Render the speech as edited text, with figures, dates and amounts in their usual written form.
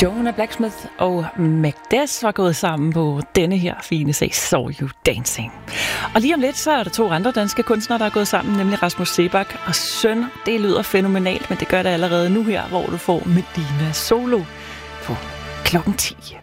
Jonah Blacksmith og Magdes var gået sammen på denne her fine sag, Saw You Dancing. Og lige om lidt, så er der 2 andre danske kunstnere, der er gået sammen, nemlig Rasmus Seebach og Søn. Det lyder fænomenalt, men det gør det allerede nu her, hvor du får Medina Solo på klokken 10.